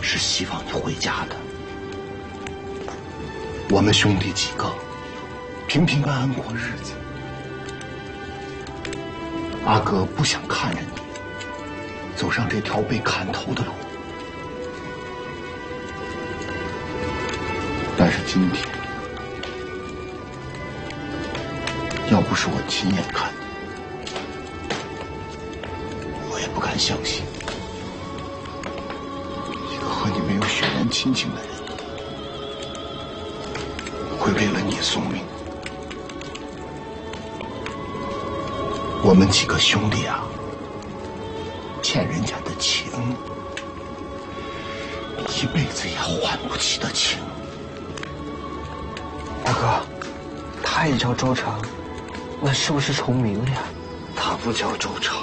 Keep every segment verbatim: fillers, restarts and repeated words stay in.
是希望你回家的。我们兄弟几个平平安安过日子，阿哥不想看着你走上这条被砍头的路。但是今天，要不是我亲眼看，我也不敢相信，一个和你没有血缘亲情的人，会为了你送命。我们几个兄弟啊，欠人家的情，一辈子也还不起的情。 大哥，他也叫周成，那是不是重名了呀？ 他不叫周成，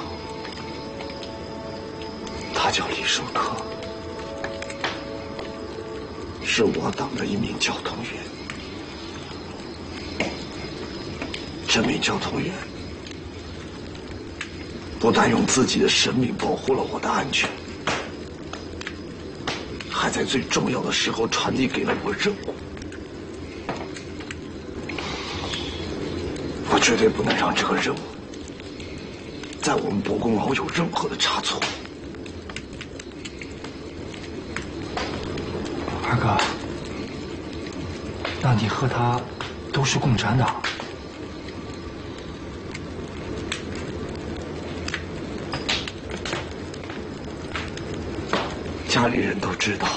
他叫李寿科，是我党的一名交通员。这名交通员不但用自己的生命保护了我的安全，还在最重要的时候传递给了我任务。我绝对不能让这个任务在我们博公牢有任何的差错。 二哥，那你和他都是共产党？ 家里人都知道，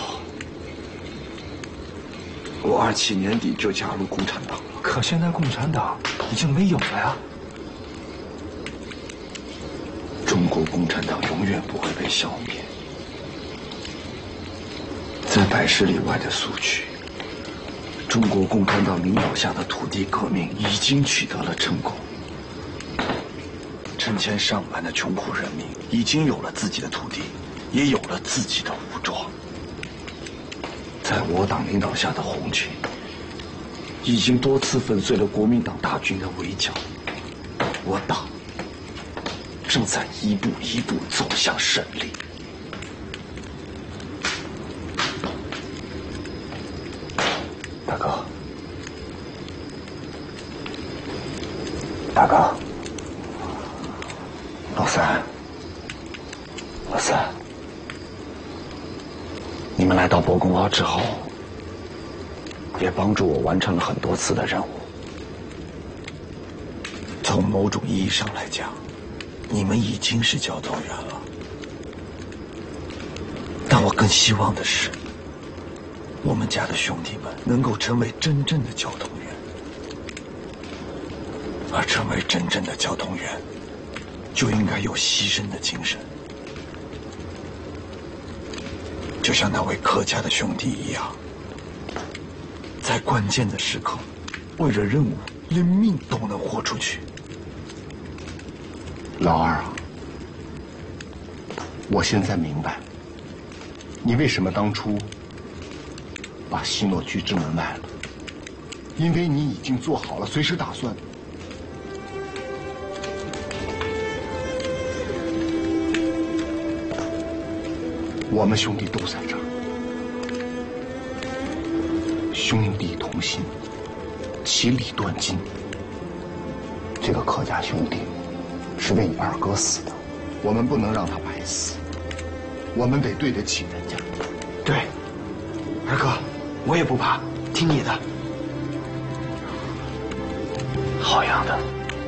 我二七年底就加入共产党了。 可现在共产党已经没有了呀。 中国共产党永远不会被消灭。在百十里外的苏区，中国共产党领导下的土地革命已经取得了成功。成千上万的穷苦人民已经有了自己的土地，也有了自己的武装。在我党领导下的红军已经多次粉碎了国民党大军的围剿，我党正在一步一步走向胜利。大哥，大哥，老三，老三，你们来到博公牢之后，也帮助我完成了很多次的任务。从某种意义上来讲，你们已经是交通员了。但我更希望的是，我们家的兄弟们能够成为真正的交通员。而成为真正的交通员，就应该有牺牲的精神。就像那位客家的兄弟一样，在关键的时刻，为了任务，连命都能豁出去。老二啊，我现在明白，你为什么当初把西诺居之门卖了，因为你已经做好了随时打算。我们兄弟都在这儿，兄弟同心，其利断金。这个客家兄弟是为你二哥死的，我们不能让他白死，我们得对得起人家。 对，二哥，我也不怕，听你的。 好样的，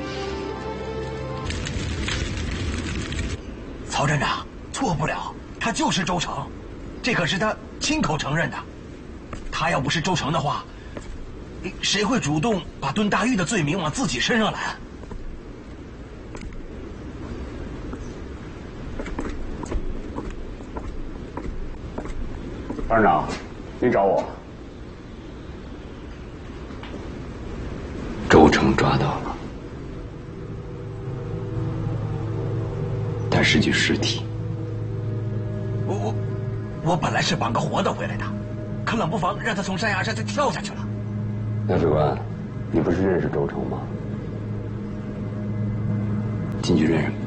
曹站长，错不了。他就是周成，这可是他亲口承认的。他要不是周成的话，谁会主动把蹲大狱的罪名往自己身上揽？ 班长，您找我？ 周成抓到了，他是具尸体。 我我我本来是绑个活的回来的，可冷不防让他从山崖上就跳下去了。 那主任，你不是认识周成吗？ 进去认识。